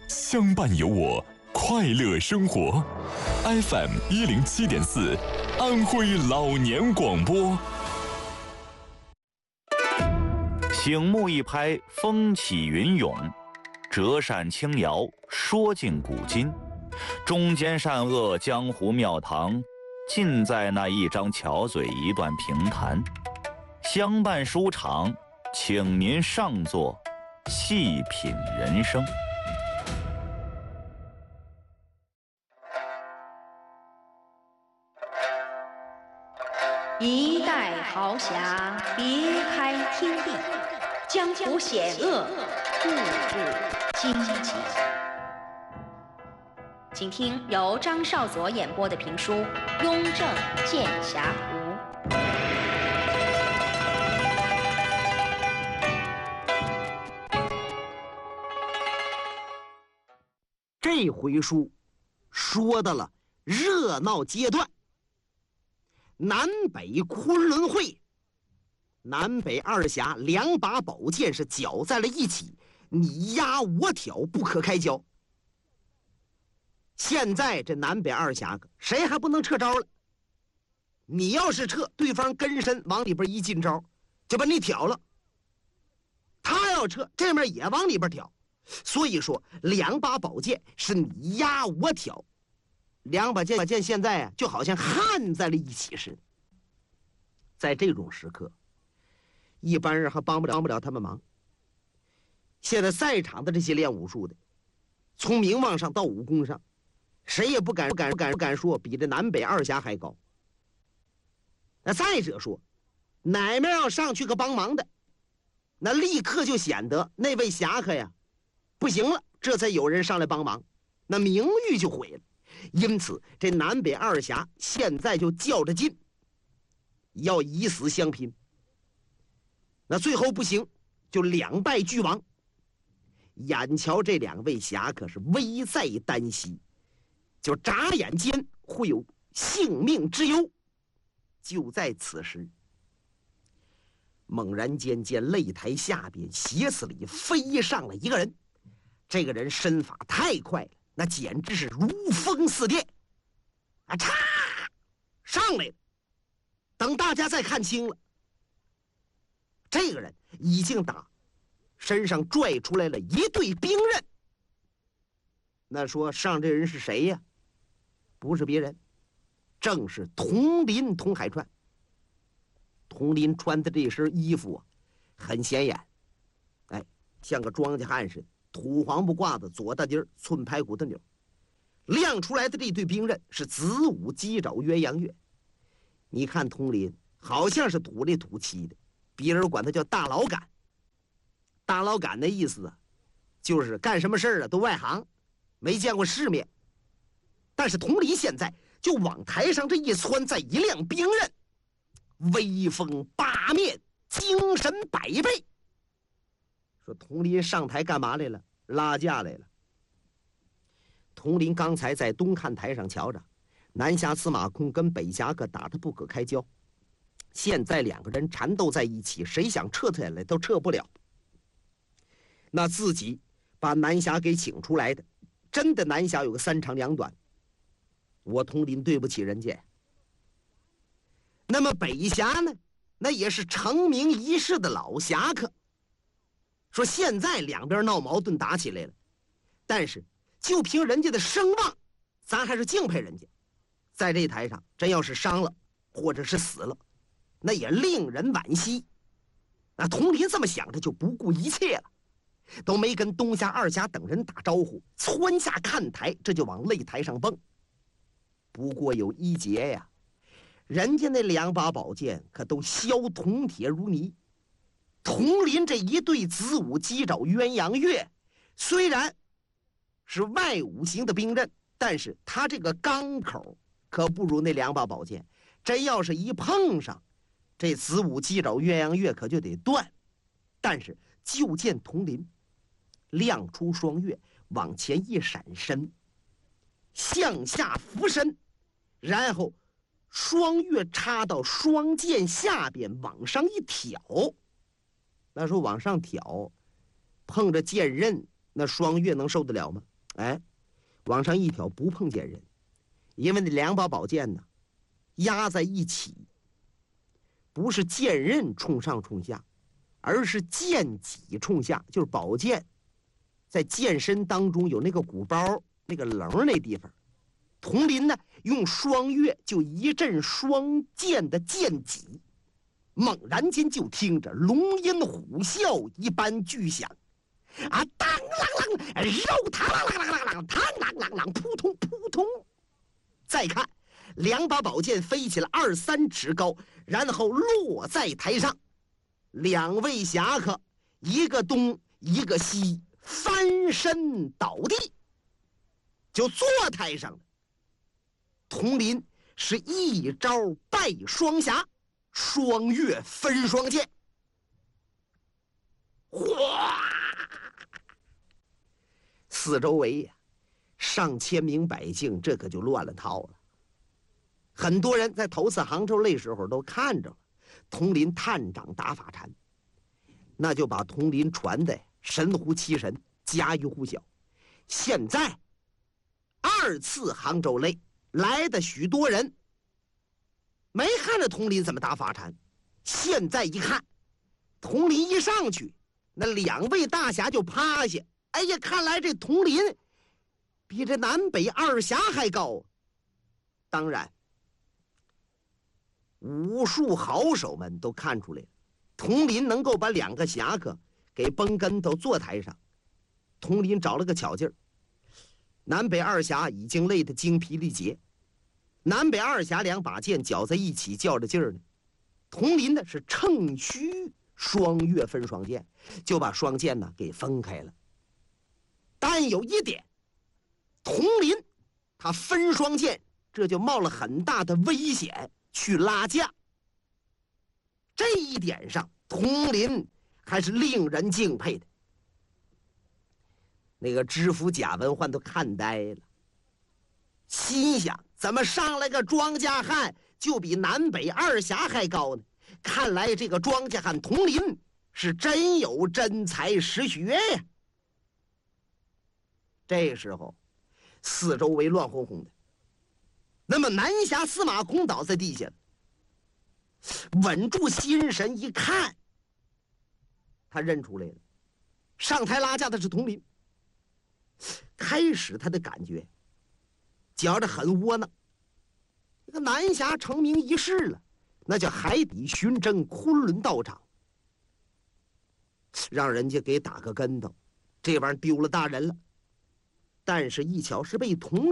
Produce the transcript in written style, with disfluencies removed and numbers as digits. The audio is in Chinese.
相伴有我，快乐生活。FM107.4，安徽老年广播。 醒目一拍，风起云涌；折扇轻摇，说尽古今。中间善恶，江湖庙堂，尽在那一张巧嘴，一段评弹。相伴书场，请您上座，细品人生。 一代豪侠，别开天地，江湖险恶，步步荆棘。请听由张少佐演播的评书《雍正剑侠图》。 这回书说到了热闹阶段，南北昆仑会，南北二侠两把宝剑是搅在了一起，你压我挑，不可开交。现在这南北二侠谁还不能撤招了？你要是撤，对方跟身往里边一进招，就把你挑了。他要撤，这面也往里边挑。所以说，两把宝剑是你压我挑，两把剑现在啊，就好像焊在了一起似的。在这种时刻，一般人还帮不了他们忙。现在赛场的这些练武术的，从名望上到武功上，谁也不敢说比这南北二侠还高。那再者说，哪面要上去个帮忙的，那立刻就显得那位侠客呀不行了，这才有人上来帮忙，那名誉就毁了。因此这南北二侠现在就较着劲，要以死相拼。那最后不行，就两败俱亡。眼瞧这两位侠客是危在旦夕，就眨眼间会有性命之忧。就在此时，猛然间见擂台下边斜刺里飞上了一个人。这个人身法太快了，那简直是如风似电啊！嚓，上来了。等大家再看清了，这个人已经打身上拽出来了一对兵刃。那说上这人是谁呀？不是别人，正是佟林佟海川。佟林穿的这身衣服啊，很显眼，哎，像个庄稼汉似的，土黄布褂子，左大钉，寸排骨的钮，亮出来的这对兵刃是子午鸡爪鸳鸯月。你看佟林好像是土里土气的，别人管他叫大老杆。大老杆的意思啊，就是干什么事儿啊都外行，没见过世面。但是佟林现在就往台上这一窜，再一亮兵刃，威风八面，精神百倍。说佟林上台干嘛来了？拉架来了。佟林刚才在东看台上瞧着，南侠司马空跟北侠客打得不可开交，现在两个人缠斗在一起，谁想撤下来都撤不了。那自己把南侠给请出来的，真的南侠有个三长两短，我佟林对不起人家。那么北侠呢，那也是成名一世的老侠客。说现在两边闹矛盾打起来了，但是就凭人家的声望，咱还是敬佩人家。在这台上真要是伤了或者是死了，那也令人惋惜。那佟林这么想着，就不顾一切了，都没跟东侠二侠等人打招呼，窜下看台，这就往擂台上蹦。不过有一节呀，人家那两把宝剑可都削铜铁如泥。佟林这一对子午鸡爪鸳鸯月，虽然是外五行的兵刃，但是他这个钢口可不如那两把宝剑。真要是一碰上，这子午鸡爪鸳鸯月可就得断。但是就见佟林亮出双月，往前一闪身，向下俯身，然后双月插到双剑下边，往上一挑。那时候往上挑，碰着剑刃，那双月能受得了吗？ 哎，往上一挑不碰见人，因为那两把宝剑呢压在一起，不是剑刃冲上冲下，而是剑脊冲下，就是宝剑在剑身当中有那个鼓包那个棱那地方。佟林呢用双月就一阵双剑的剑戟，猛然间就听着龙吟虎啸一般巨响，啊，当啷啷，肉嘡啷啷啷啷，嘡啷啷啷，扑通扑通。再看，两把宝剑飞起了2、3尺高，然后落在台上。两位侠客，一个东，一个西，翻身倒地，就坐台上了。佟林是一招败双侠，双月分双剑，哗！四周围呀，上千名百姓，这可就乱了套了。很多人在头次杭州那时候都看着了佟林探掌打法禅，那就把佟林传的神乎其神，家喻户晓。现在2次杭州擂来的许多人没看着佟林怎么打法禅，现在一看，佟林一上去，那两位大侠就趴下。哎呀，看来这佟林比这南北2侠还高。当然，武术好手们都看出来了，佟林能够把2个侠客给崩跟头坐台上，佟林找了个巧劲儿。南北2侠已经累得精疲力竭，南北2侠2把剑搅在一起较着劲儿呢。佟林呢是乘虚双月分双剑，就把双剑呢给分开了。但有一点，佟林他分双剑，这就冒了很大的危险去拉架。这一点上，佟林还是令人敬佩的。那个知府贾文焕都看呆了，心想：怎么上来个庄稼汉就比南北2侠还高呢？看来这个庄稼汉佟林是真有真才实学呀。这时候，四周围乱哄哄的。那么南侠司马孔倒在地下，稳住心神一看，他认出来了，上台拉架的是佟林。开始他的感觉觉着很窝囊，这个南侠成名一世了，那叫海底寻征昆仑道场，让人家给打个跟头，这玩意儿丢了大人了。但是一瞧是被佟